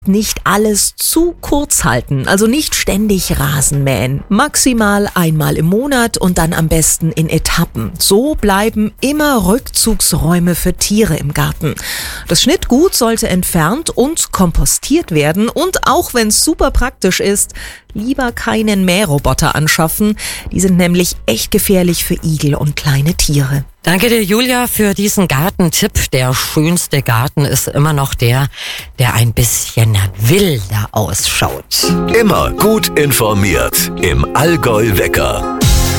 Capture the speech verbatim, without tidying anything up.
Nicht alles zu kurz halten, also nicht ständig Rasen mähen. Maximal einmal im Monat und dann am besten in Etappen. So bleiben immer Rückzugsräume für Tiere im Garten. Das Schnittgut sollte entfernt und kompostiert werden und auch wenn es super praktisch ist, lieber keinen Mähroboter anschaffen. Die sind nämlich echt gefährlich für Igel und kleine Tiere. Danke dir, Julia, für diesen Gartentipp. Der schönste Garten ist immer noch der, der ein bisschen wilder ausschaut. Immer gut informiert im Allgäu Wecker.